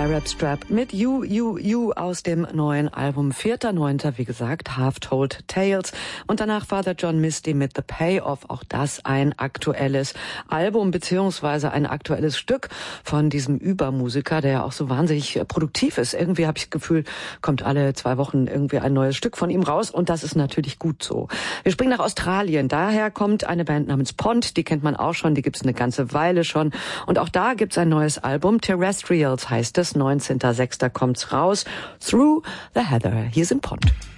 Arab Strap mit You aus dem neuen Album 4.9., wie gesagt, Half-Told Tales. Und danach Father John Misty mit The Payoff, auch das ein aktuelles Album beziehungsweise ein aktuelles Stück von diesem Übermusiker, der ja auch so wahnsinnig produktiv ist. Irgendwie habe ich das Gefühl, kommt alle 2 Wochen irgendwie ein neues Stück von ihm raus und das ist natürlich gut so. Wir springen nach Australien. Daher kommt eine Band namens Pond, die kennt man auch schon, die gibt's eine ganze Weile schon. Und auch da gibt's ein neues Album, Terrestrials heißt es, 19.06. kommt's raus. Through the Heather. Hier sind Pond.